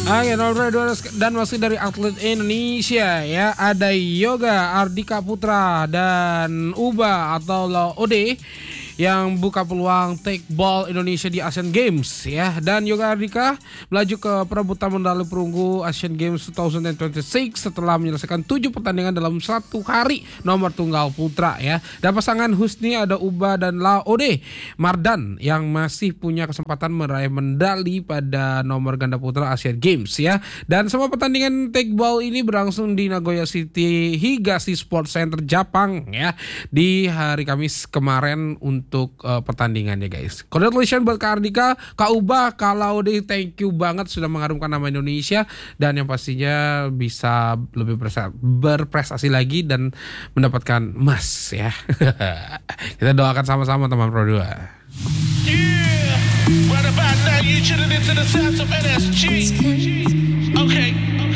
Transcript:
Oke, nomor 2 dan masih dari atlet Indonesia ya. Ada Yoga Ardika Putra dan Uba atau Laode yang buka peluang take ball Indonesia di Asian Games ya. Dan Yoga Ardika melaju ke perebutan medali perunggu Asian Games 2026 setelah menyelesaikan 7 pertandingan dalam 1 hari nomor tunggal putra ya. Dan pasangan Husni ada Uba dan Laode Mardan yang masih punya kesempatan meraih medali pada nomor ganda putra Asian Games ya. Dan semua pertandingan take ball ini berlangsung di Nagoya City Higashi Sports Center Jepang ya di hari Kamis kemarin untuk pertandingannya guys. Congratulations buat Kak Ardika, Kak Uba, Kak Laude, thank you banget sudah mengharumkan nama Indonesia dan yang pastinya bisa lebih berprestasi lagi dan mendapatkan emas ya. Kita doakan sama-sama teman Pro 2. Yeah, right about now you tuning into the sounds of NSG.